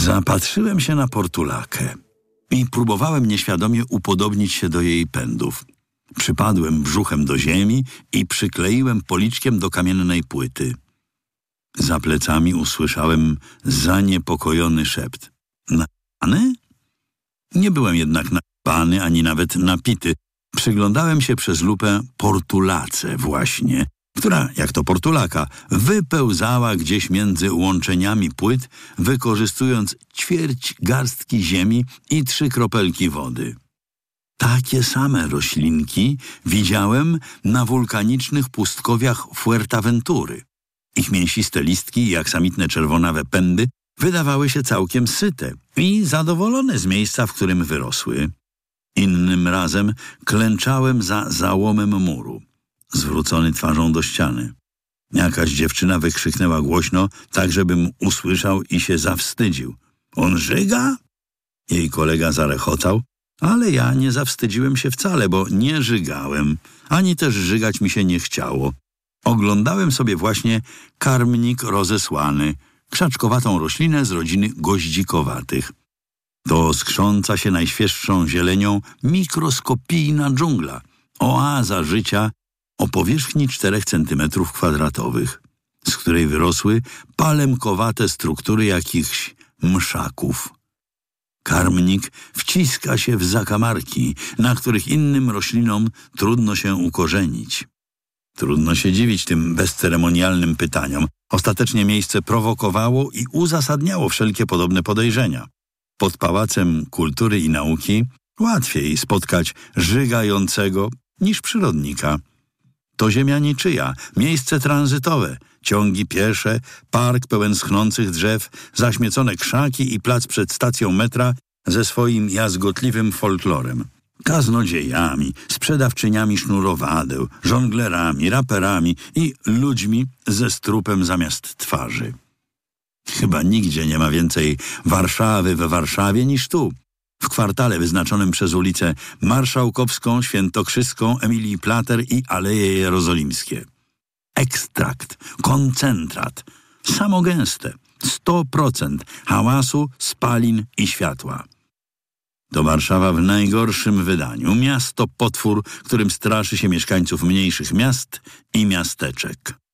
Zapatrzyłem się na Portulakę i próbowałem nieświadomie upodobnić się do jej pędów. Przypadłem brzuchem do ziemi i przykleiłem policzkiem do kamiennej płyty. Za plecami usłyszałem zaniepokojony szept. Napany? Nie byłem jednak napany ani nawet napity. Przyglądałem się przez lupę Portulace właśnie, która, jak to Portulaka, wypełzała gdzieś między łączeniami płyt, wykorzystując ćwierć garstki ziemi i 3 kropelki wody. Takie same roślinki widziałem na wulkanicznych pustkowiach Fuerteventury. Ich mięsiste listki i aksamitne czerwonawe pędy wydawały się całkiem syte i zadowolone z miejsca, w którym wyrosły. Innym razem klęczałem za załomem muru, zwrócony twarzą do ściany. Jakaś dziewczyna wykrzyknęła głośno, tak żebym usłyszał i się zawstydził. On żyga? Jej kolega zarechotał, ale ja nie zawstydziłem się wcale, bo nie żygałem, ani też żygać mi się nie chciało. Oglądałem sobie właśnie karmnik rozesłany, krzaczkowatą roślinę z rodziny goździkowatych. To skrząca się najświeższą zielenią mikroskopijna dżungla, oaza życia o powierzchni 4 cm², z której wyrosły palemkowate struktury jakichś mszaków. Karmnik wciska się w zakamarki, na których innym roślinom trudno się ukorzenić. Trudno się dziwić tym bezceremonialnym pytaniom. Ostatecznie miejsce prowokowało i uzasadniało wszelkie podobne podejrzenia. Pod Pałacem Kultury i Nauki łatwiej spotkać żygającego niż przyrodnika. To ziemia niczyja, miejsce tranzytowe, ciągi piesze, park pełen schnących drzew, zaśmiecone krzaki i plac przed stacją metra ze swoim jazgotliwym folklorem. Kaznodziejami, sprzedawczyniami sznurowadeł, żonglerami, raperami i ludźmi ze strupem zamiast twarzy. Chyba nigdzie nie ma więcej Warszawy we Warszawie niż tu, w kwartale wyznaczonym przez ulicę Marszałkowską, Świętokrzyską, Emilii Plater i Aleje Jerozolimskie. Ekstrakt, koncentrat, samogęste, 100% hałasu, spalin i światła. To Warszawa w najgorszym wydaniu. Miasto potwór, którym straszy się mieszkańców mniejszych miast i miasteczek.